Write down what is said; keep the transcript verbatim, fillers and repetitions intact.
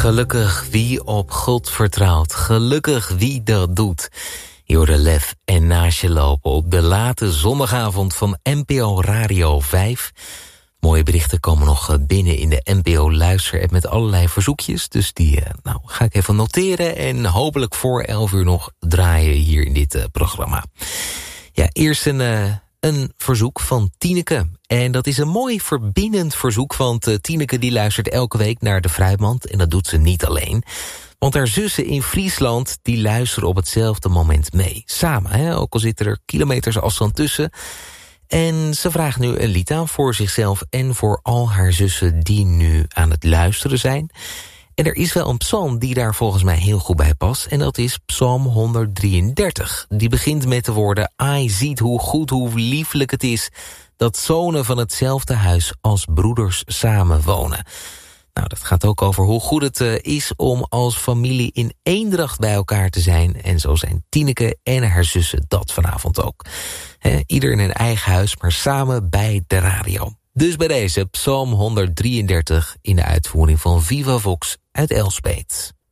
Gelukkig wie op God vertrouwt, gelukkig wie dat doet. Je hoorde Lef en Naast je lopen op de late zondagavond van N P O Radio vijf. Mooie berichten komen nog binnen in de N P O Luister-app met allerlei verzoekjes. Dus die nou, ga ik even noteren en hopelijk voor elf uur nog draaien hier in dit uh, programma. Ja, eerst een... Uh, Een verzoek van Tineke. En dat is een mooi verbindend verzoek, want uh, Tineke die luistert elke week naar de Fruitmand. En dat doet ze niet alleen. Want haar zussen in Friesland die luisteren op hetzelfde moment mee. Samen, hè? Ook al zitten er kilometers afstand tussen. En ze vraagt nu een lied aan voor zichzelf en voor al haar zussen die nu aan het luisteren zijn. En er is wel een psalm die daar volgens mij heel goed bij past. En dat is Psalm honderddrieëndertig. Die begint met de woorden: Ai, ziet hoe goed, hoe lieflijk het is dat zonen van hetzelfde huis als broeders samenwonen. Nou, dat gaat ook over hoe goed het uh, is om als familie in eendracht bij elkaar te zijn. En zo zijn Tineke en haar zussen dat vanavond ook. He, ieder in hun eigen huis, maar samen bij de radio. Dus bij deze Psalm honderddrieëndertig in de uitvoering van Viva Vox uit Elspeet.